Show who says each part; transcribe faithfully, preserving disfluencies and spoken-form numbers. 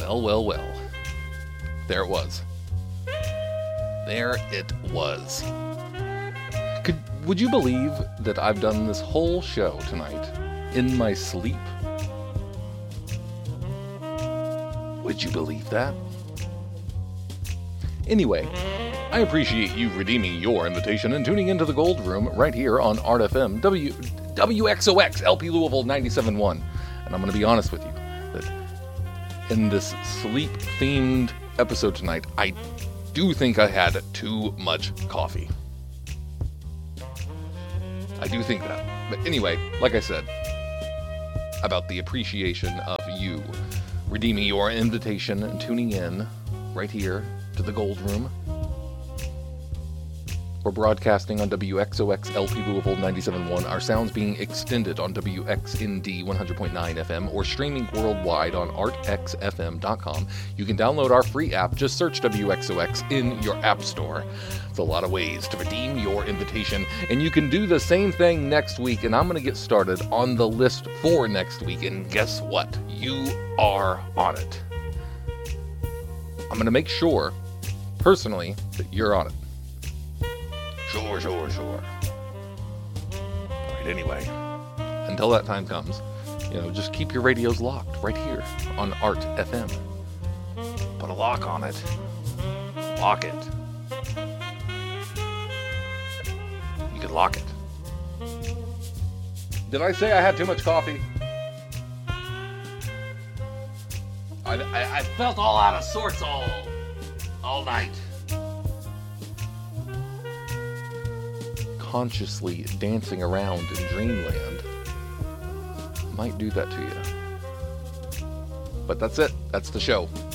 Speaker 1: Well, well, well. There it was. There it was. Could, would you believe that I've done this whole show tonight in my sleep? Would you believe that? Anyway, I appreciate you redeeming your invitation and tuning into the Gold Room right here on Art F M, W, W X O X, L P Louisville ninety-seven point one. And I'm going to be honest with you, that in this sleep-themed episode tonight, I do think I had too much coffee. I do think that. But anyway, like I said, about the appreciation of you redeeming your invitation and tuning in right here to the Gold Room. We're broadcasting on W X O X L P Louisville ninety-seven point one, our sounds being extended on W X N D one hundred point nine F M, or streaming worldwide on art x f m dot com. You can download our free app. Just search W X O X in your app store. It's a lot of ways to redeem your invitation, and you can do the same thing next week, and I'm going to get started on the list for next week, and guess what? You are on it. I'm going to make sure, personally, that you're on it. Sure, sure, sure. All right, anyway, until that time comes, you know, just keep your radios locked right here on Art F M. Put a lock on it. Lock it. You can lock it. Did I say I had too much coffee? I, I, I felt all out of sorts all, all night. Consciously dancing around in dreamland might do that to you. But that's it. That's the show.